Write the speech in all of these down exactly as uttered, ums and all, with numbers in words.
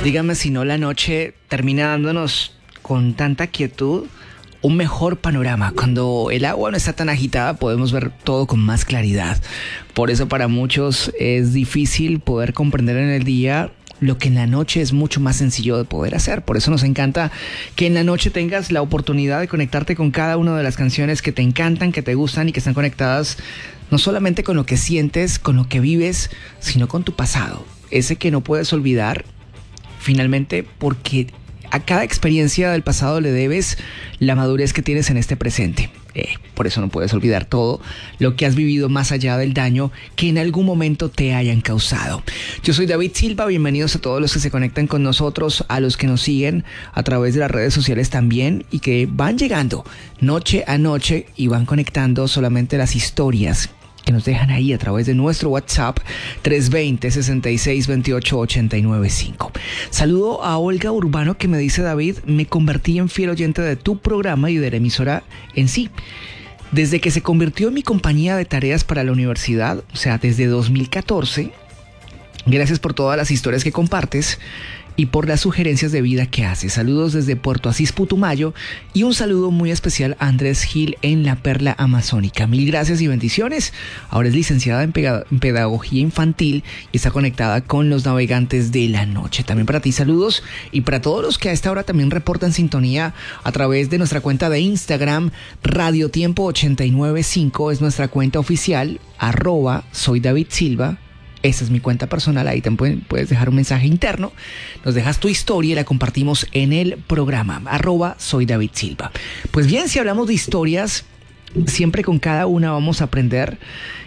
Dígame si no la noche termina dándonos con tanta quietud un mejor panorama. Cuando el agua no está tan agitada podemos ver todo con más claridad. Por eso para muchos es difícil poder comprender en el día lo que en la noche es mucho más sencillo de poder hacer. Por eso nos encanta que en la noche tengas la oportunidad de conectarte con cada una de las canciones que te encantan, que te gustan y que están conectadas no solamente con lo que sientes, con lo que vives, sino con tu pasado. Ese que no puedes olvidar, finalmente, porque a cada experiencia del pasado le debes la madurez que tienes en este presente. Eh, por eso no puedes olvidar todo lo que has vivido más allá del daño que en algún momento te hayan causado. Yo soy David Silva, bienvenidos a todos los que se conectan con nosotros, a los que nos siguen a través de las redes sociales también y que van llegando noche a noche y van conectando solamente las historias que nos dejan ahí a través de nuestro WhatsApp tres dos cero, seis seis dos ocho, ocho nueve cinco. Saludo a Olga Urbano que me dice: David, me convertí en fiel oyente de tu programa y de la emisora en sí. Desde que se convirtió en mi compañía de tareas para la universidad, o sea, desde dos mil catorce, gracias por todas las historias que compartes y por las sugerencias de vida que haces. Saludos desde Puerto Asís, Putumayo, y un saludo muy especial a Andrés Gil en la Perla Amazónica. Mil gracias y bendiciones. Ahora es licenciada en, pega- en Pedagogía Infantil y está conectada con los navegantes de la noche. También para ti saludos y para todos los que a esta hora también reportan sintonía a través de nuestra cuenta de Instagram, Radio Tiempo ochenta y nueve punto cinco es nuestra cuenta oficial, arroba soy David Silva. Esa es mi cuenta personal, ahí también puedes dejar un mensaje interno, nos dejas tu historia y la compartimos en el programa, arroba soy David Silva. Pues bien, si hablamos de historias, siempre con cada una vamos a aprender.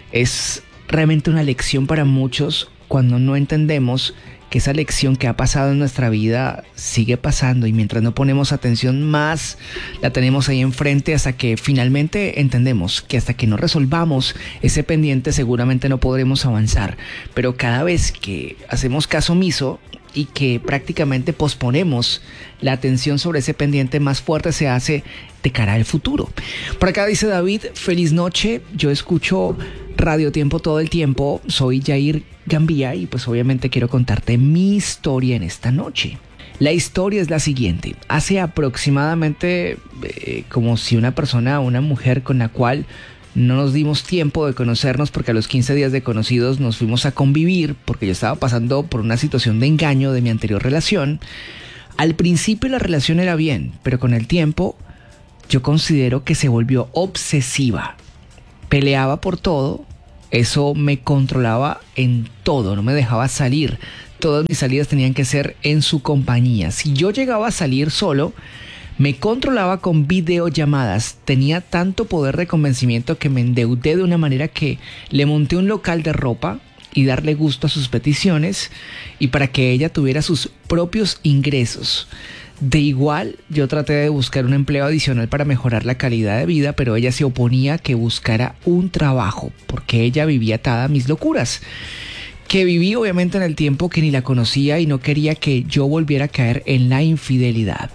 Es realmente una lección para muchos cuando no entendemos que esa lección que ha pasado en nuestra vida sigue pasando y mientras no ponemos atención más la tenemos ahí enfrente hasta que finalmente entendemos que hasta que no resolvamos ese pendiente seguramente no podremos avanzar. Pero cada vez que hacemos caso omiso y que prácticamente posponemos la atención sobre ese pendiente, más fuerte se hace de cara al futuro. Por acá dice David: feliz noche, yo escucho Radio Tiempo todo el tiempo, soy Jair Gambía y pues obviamente quiero contarte mi historia en esta noche. La historia es la siguiente: hace aproximadamente eh, como si una persona, una mujer con la cual no nos dimos tiempo de conocernos, porque a los quince días de conocidos nos fuimos a convivir porque yo estaba pasando por una situación de engaño de mi anterior relación. Al principio la relación era bien, pero con el tiempo yo considero que se volvió obsesiva. Peleaba por todo, eso me controlaba en todo, no me dejaba salir. Todas mis salidas tenían que ser en su compañía. Si yo llegaba a salir solo, me controlaba con videollamadas. Tenía tanto poder de convencimiento que me endeudé de una manera que le monté un local de ropa y darle gusto a sus peticiones y para que ella tuviera sus propios ingresos. De igual, yo traté de buscar un empleo adicional para mejorar la calidad de vida, pero ella se oponía a que buscara un trabajo porque ella vivía atada a mis locuras, que viví obviamente en el tiempo que ni la conocía y no quería que yo volviera a caer en la infidelidad.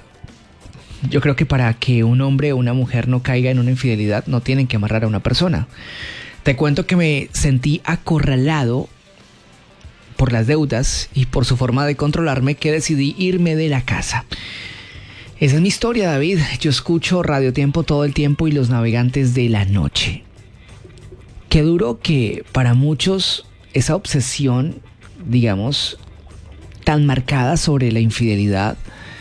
Yo creo que para que un hombre o una mujer no caiga en una infidelidad no tienen que amarrar a una persona. Te cuento que me sentí acorralado por las deudas y por su forma de controlarme que decidí irme de la casa. Esa es mi historia, David. Yo escucho Radio Tiempo todo el tiempo y los navegantes de la noche. Qué duro que para muchos esa obsesión, digamos, tan marcada sobre la infidelidad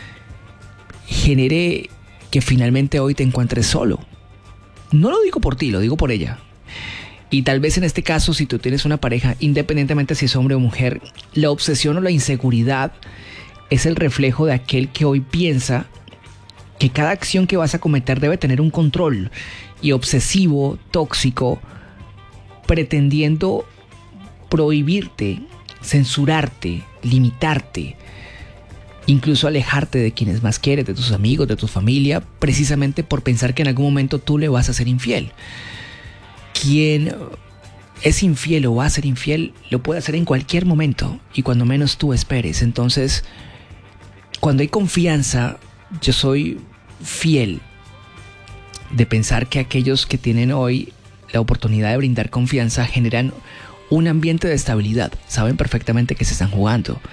genere que finalmente hoy te encuentres solo. No lo digo por ti, lo digo por ella. Y tal vez en este caso, si tú tienes una pareja, independientemente si es hombre o mujer, la obsesión o la inseguridad es el reflejo de aquel que hoy piensa que cada acción que vas a cometer debe tener un control, y obsesivo, tóxico, pretendiendo prohibirte, censurarte, limitarte, incluso alejarte de quienes más quieres, de tus amigos, de tu familia, precisamente por pensar que en algún momento tú le vas a ser infiel. Quien es infiel o va a ser infiel lo puede hacer en cualquier momento y cuando menos tú esperes. Entonces, cuando hay confianza, yo soy fiel de pensar que aquellos que tienen hoy la oportunidad de brindar confianza generan un ambiente de estabilidad. Saben perfectamente que se están jugando,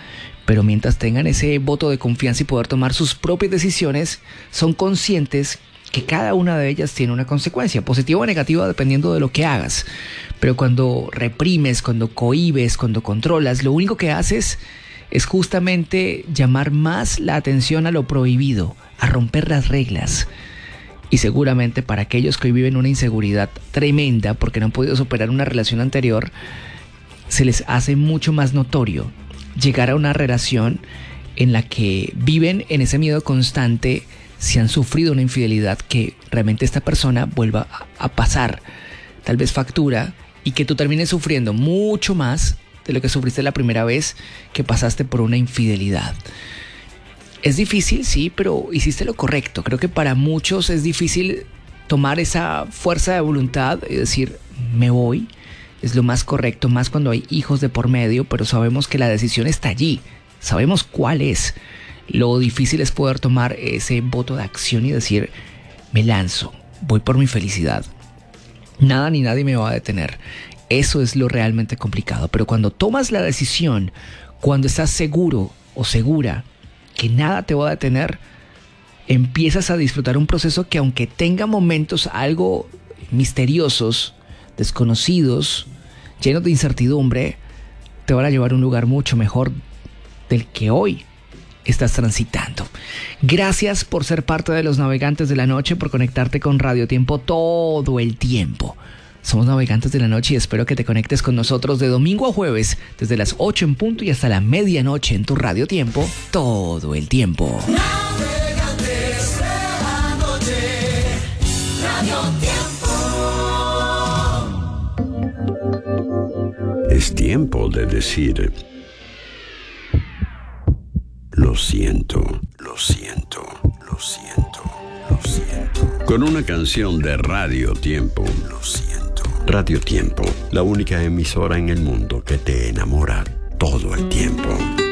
Pero mientras tengan ese voto de confianza y poder tomar sus propias decisiones, son conscientes que cada una de ellas tiene una consecuencia, positiva o negativa, dependiendo de lo que hagas. Pero cuando reprimes, cuando cohibes, cuando controlas, lo único que haces es justamente llamar más la atención a lo prohibido, a romper las reglas. Y seguramente para aquellos que hoy viven una inseguridad tremenda porque no han podido superar una relación anterior, se les hace mucho más notorio llegar a una relación en la que viven en ese miedo constante si han sufrido una infidelidad, que realmente esta persona vuelva a, a pasar tal vez factura y que tú termines sufriendo mucho más de lo que sufriste la primera vez que pasaste por una infidelidad. Es difícil, sí, pero hiciste lo correcto. Creo que para muchos es difícil tomar esa fuerza de voluntad y decir, me voy. Es lo más correcto, más cuando hay hijos de por medio, pero sabemos que la decisión está allí. Sabemos cuál es. Lo difícil es poder tomar ese voto de acción y decir, me lanzo, voy por mi felicidad. Nada ni nadie me va a detener. Eso es lo realmente complicado. Pero cuando tomas la decisión, cuando estás seguro o segura que nada te va a detener, empiezas a disfrutar un proceso que, aunque tenga momentos algo misteriosos, desconocidos, llenos de incertidumbre, te van a llevar a un lugar mucho mejor del que hoy estás transitando. Gracias por ser parte de los Navegantes de la Noche, por conectarte con Radio Tiempo todo el tiempo. Somos Navegantes de la Noche y espero que te conectes con nosotros de domingo a jueves, desde las ocho en punto y hasta la medianoche en tu Radio Tiempo, todo el tiempo. Navegantes de la Noche, Radio Tiempo. Es tiempo de decir: lo siento, lo siento, lo siento, lo siento. Con una canción de Radio Tiempo. Lo siento. Radio Tiempo, la única emisora en el mundo que te enamora todo el tiempo.